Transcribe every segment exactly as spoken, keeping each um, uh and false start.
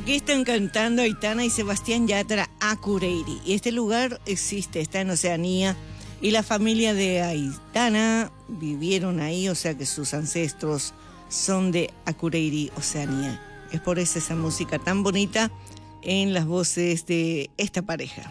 Aquí están cantando Aitana y Sebastián Yatra, Akureyri. Y este lugar existe, está en Oceanía. Y la familia de Aitana vivieron ahí, o sea que sus ancestros son de Akureyri, Oceanía. Es por eso esa música tan bonita en las voces de esta pareja.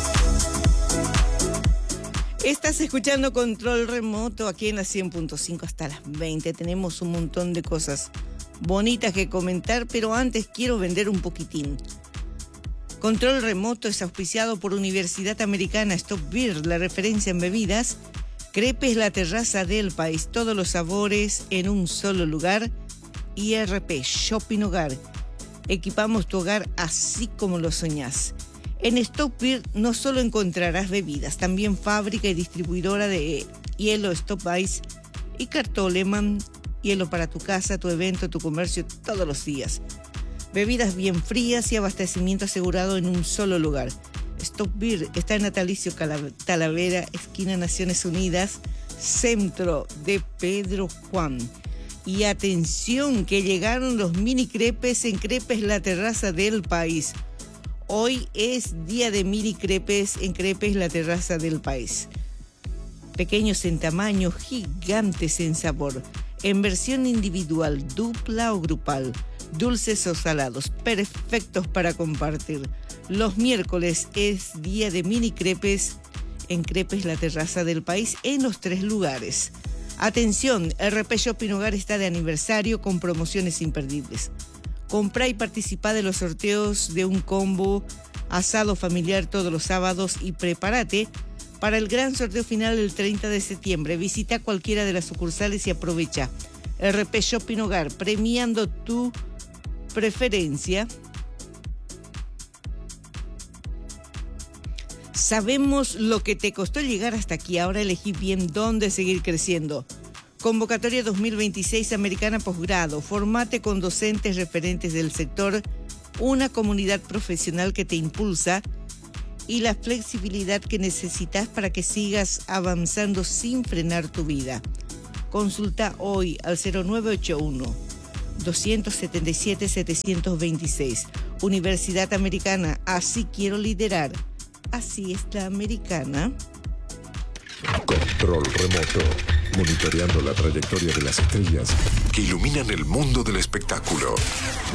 Estás escuchando Control Remoto aquí en la cien punto cinco hasta las veinte. Tenemos un montón de cosas bonitas que comentar, pero antes quiero vender un poquitín. Control Remoto es auspiciado por Universidad Americana Stop Beer, la referencia en bebidas. Crepes La Terraza del País, todos los sabores en un solo lugar. I R P Shopping Hogar. Equipamos tu hogar así como lo soñás. En Stop Beer no solo encontrarás bebidas, también fábrica y distribuidora de hielo Stop Ice y Cartoleman, hielo para tu casa, tu evento, tu comercio todos los días. Bebidas bien frías y abastecimiento asegurado en un solo lugar. Stop Beer está en Natalicio Talavera, esquina Naciones Unidas, centro de Pedro Juan. Y atención que llegaron los mini crepes en Crepes La Terraza del País. Hoy es día de mini crepes en Crepes La Terraza del País. Pequeños en tamaño, gigantes en sabor. En versión individual, dupla o grupal. Dulces o salados, perfectos para compartir. Los miércoles es día de mini crepes en Crepes La Terraza del País en los tres lugares. Atención, R P Shopping Hogar está de aniversario con promociones imperdibles. Comprá y participa de los sorteos de un combo asado familiar todos los sábados y prepárate para el gran sorteo final el treinta de septiembre. Visita cualquiera de las sucursales y aprovecha. R P Shopping Hogar, premiando tu preferencia. Sabemos lo que te costó llegar hasta aquí, ahora elegí bien dónde seguir creciendo. Convocatoria dos mil veintiséis Americana Posgrado. Formate con docentes referentes del sector, una comunidad profesional que te impulsa y la flexibilidad que necesitas para que sigas avanzando sin frenar tu vida. Consulta hoy al cero nueve ocho uno, dos siete siete, siete dos seis. Universidad Americana, así quiero liderar. Así es la americana. Control Remoto. Monitoreando la trayectoria de las estrellas que iluminan el mundo del espectáculo.